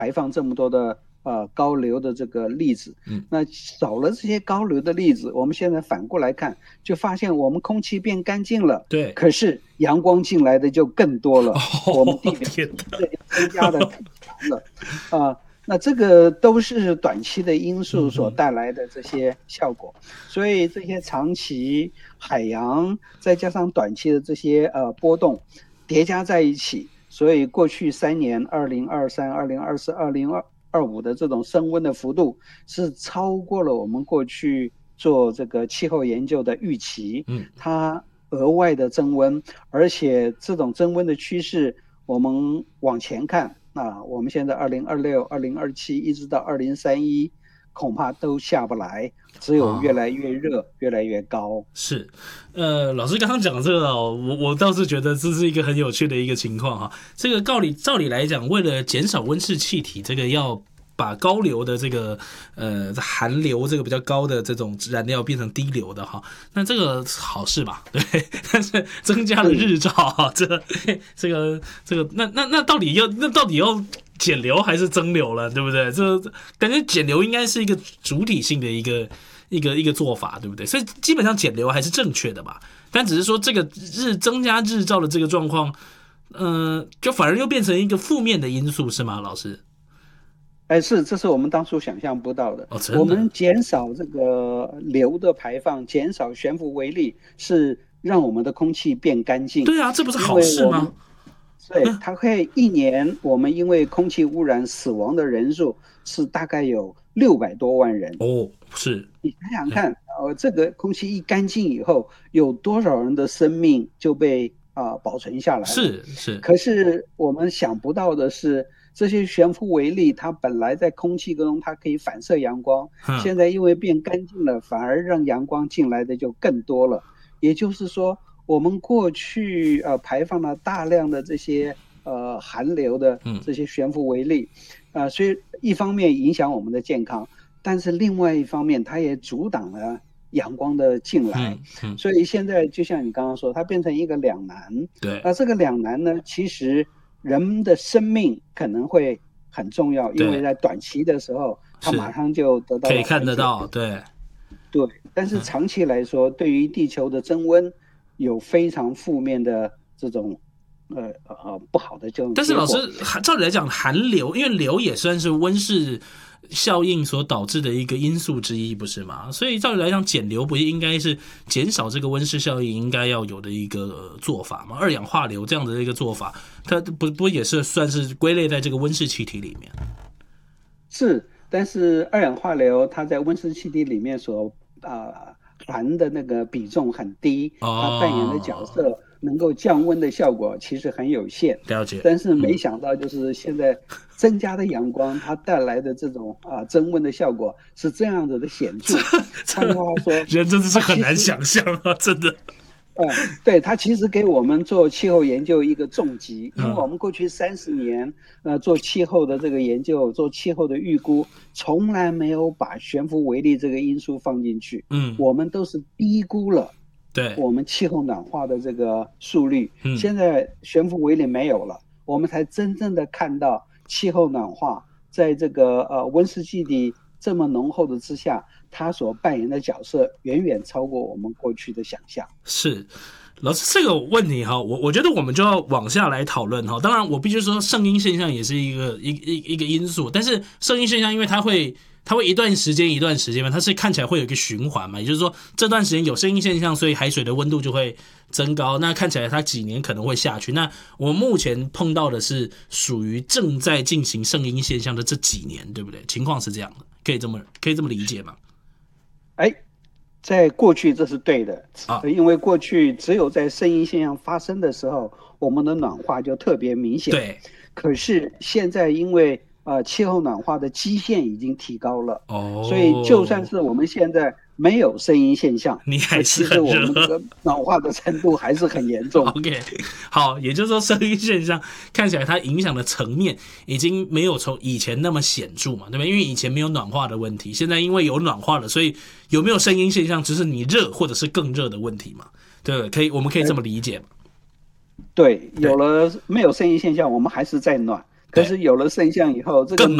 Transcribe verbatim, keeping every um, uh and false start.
排放这么多的呃高硫的这个粒子。 嗯， 那少了这些高硫的粒子，我们现在反过来看，就发现我们空气变干净了， 对， 可是阳光进来的就更多了， 哦， 我们地表天这增加的太强了啊。呃那这个都是短期的因素所带来的这些效果，嗯、所以这些长期海洋再加上短期的这些呃波动叠加在一起，所以过去三年二零二三、二零二四、二零二五的这种升温的幅度是超过了我们过去做这个气候研究的预期， 嗯， 它额外的增温，而且这种增温的趋势，我们往前看。那我们现在二零二六、二零二七一直到二零三一，恐怕都下不来，只有越来越热，哦、越来越高。 是，呃，老师刚刚讲这个、哦，我我倒是觉得这是一个很有趣的一个情况哈。这个照理照理来讲，为了减少温室气体，这个要把高硫的这个呃含硫这个比较高的这种燃料变成低硫的哈，那这个好事吧？对，但是增加了日照哈，这个这个这个那那那到底要那到底要减硫还是增硫了，对不对？这感觉减硫应该是一个主体性的一个一个一个做法，对不对？所以基本上减硫还是正确的吧，但只是说这个日增加日照的这个状况，嗯、呃，就反而又变成一个负面的因素，是吗，老师？ 哎，是，这是我们当初想象不到的。 哦、真的， 我们减少这个硫的排放，减少悬浮微粒，是让我们的空气变干净。 对啊，这不是好事吗？ 对，它会一年我们因为空气污染死亡的人数是大概有六百多万人。 哦，是。 你想想看，呃，这个空气一干净以后，有多少人的生命就被啊、呃、保存下来了？ 是是。 可是我们想不到的是。这些悬浮微粒，它本来在空气中它可以反射阳光， 嗯、 现在因为变干净了，反而让阳光进来的就更多了。也就是说，我们过去呃排放了大量的这些呃含硫的这些悬浮微粒，啊、嗯呃，所以一方面影响我们的健康，但是另外一方面它也阻挡了阳光的进来。 嗯嗯、 所以现在就像你刚刚说，它变成一个两难。 对。 那这个两难呢，其实。人的生命可能会很重要，因为在短期的时候，他马上就得到可以看得到，对， 对。但是长期来说，嗯、对于地球的增温有非常负面的这种呃呃不好的这种。 但是老师，照理来讲，含硫，因为硫也算是温室效应所导致的一个因素之一，不是吗？所以照理来讲，减硫不应该是减少这个温室效应应该要有的一个做法吗？二氧化硫这样的一个做法，它不不也是算是归类在这个温室气体里面？ 是，但是二氧化硫它在温室气体里面所啊、呃、含的那个比重很低，它扮演的角色。哦能够降温的效果其实很有限， 了解。 但是没想到就是现在增加的阳光，它带来的这种啊增温的效果是这样子的显著。换句话说， 人真的是很难想象啊，真的。 嗯，对，它其实给我们做气候研究一个重击，因为我们过去三十年呃做气候的这个研究，做气候的预估，从来没有把悬浮微粒这个因素放进去。 嗯， 我们都是低估了。 对， 我们气候暖化的这个速率， 嗯、 现在悬浮微粒没有了，我们才真正的看到气候暖化在这个呃温室气体这么浓厚的之下，它所扮演的角色远远超过我们过去的想象。 是。老师，这个问题哈，我我觉得我们就要往下来讨论哈。当然，我必须说圣婴现象也是一个一一一个因素，但是圣婴现象因为它会它会一段时间一段时间嘛，它是看起来会有一个循环嘛，也就是说这段时间有圣婴现象，所以海水的温度就会增高。那看起来它几年可能会下去。那我们目前碰到的是属于正在进行圣婴现象的这几年，对不对？情况是这样的，可以这么可以这么理解吗？ 哎。在过去这是对的， 啊， 因为过去只有在圣婴现象发生的时候，我们的暖化就特别明显。 对， 可是现在因为呃气候暖化的基线已经提高了， 哦， 所以就算是我们现在没有圣婴现象， 你还是很热， 其实我们的暖化的程度还是很严重。 OK， 好，也就是说圣婴现象看起来它影响的层面已经没有从以前那么显著嘛，对吧？因为以前没有暖化的问题，现在因为有暖化了，所以有没有圣婴现象只是你热或者是更热的问题嘛？对，可以，我们可以这么理解嘛？ 对，有了没有圣婴现象，我们还是在暖。 可是有了圣像以后，这个